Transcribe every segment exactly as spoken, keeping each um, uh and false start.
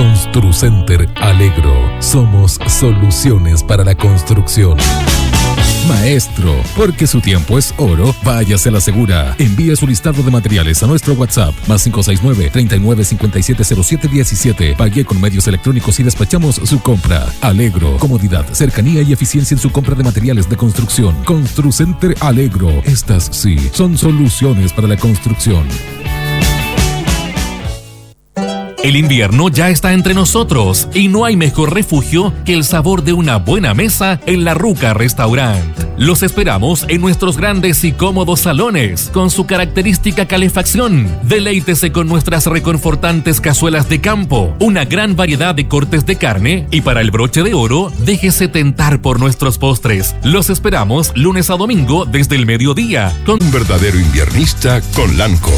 Construcenter Alegro. Somos soluciones para la construcción. Maestro, porque su tiempo es oro, váyase a la segura. Envíe su listado de materiales a nuestro WhatsApp, más cinco seis nueve, treinta y nueve, cincuenta y siete, cero siete diecisiete. Pague con medios electrónicos y despachamos su compra. Alegro, comodidad, cercanía y eficiencia en su compra de materiales de construcción. Construcenter Alegro. Estas sí, son soluciones para la construcción. El invierno ya está entre nosotros y no hay mejor refugio que el sabor de una buena mesa en La Ruca Restaurant. Los esperamos en nuestros grandes y cómodos salones con su característica calefacción. Deleítese con nuestras reconfortantes cazuelas de campo, una gran variedad de cortes de carne y para el broche de oro, déjese tentar por nuestros postres. Los esperamos lunes a domingo desde el mediodía con un verdadero inviernista con Lanco.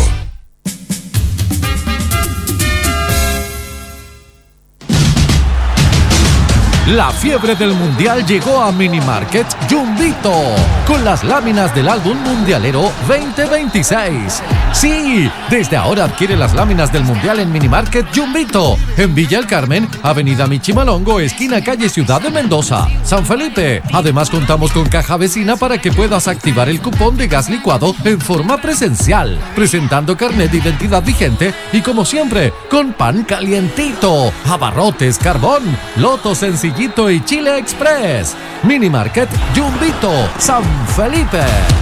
La fiebre del mundial llegó a Minimarket Jumbito con las láminas del álbum mundialero veinte veintiséis. Sí, desde ahora adquiere las láminas del mundial en Minimarket Jumbito, en Villa El Carmen, Avenida Michimalongo, esquina calle Ciudad de Mendoza, San Felipe. Además contamos con caja vecina para que puedas activar el cupón de gas licuado en forma presencial, presentando carnet de identidad vigente y como siempre, con pan calientito, abarrotes, carbón, loto sencillo y Chile Express. Minimarket Jumbito, San Felipe.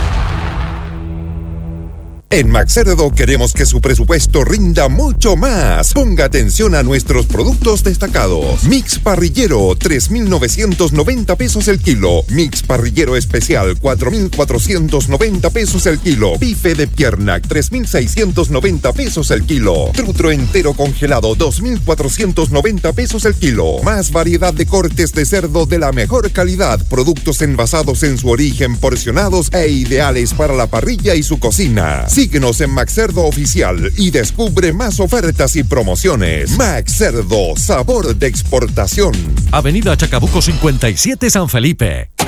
En Maxcerdo queremos que su presupuesto rinda mucho más. Ponga atención a nuestros productos destacados. Mix parrillero, tres mil novecientos noventa pesos el kilo. Mix parrillero especial, cuatro mil cuatrocientos noventa pesos el kilo. Bife de pierna, tres mil seiscientos noventa pesos el kilo. Trutro entero congelado, dos mil cuatrocientos noventa pesos el kilo. Más variedad de cortes de cerdo de la mejor calidad. Productos envasados en su origen, porcionados e ideales para la parrilla y su cocina. Síguenos en Maxcerdo Oficial y descubre más ofertas y promociones. Maxcerdo, sabor de exportación. Avenida Chacabuco cincuenta y siete, San Felipe.